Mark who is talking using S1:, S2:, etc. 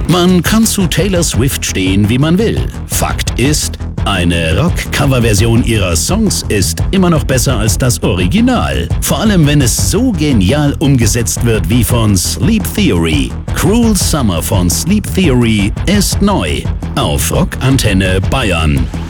S1: Man kann zu Taylor Swift stehen, wie man will. Fakt ist, eine Rock-Cover-Version ihrer Songs ist immer noch besser als das Original. Vor allem, wenn es so genial umgesetzt wird wie von Sleep Theory. Cruel Summer von Sleep Theory ist neu auf Rockantenne Bayern.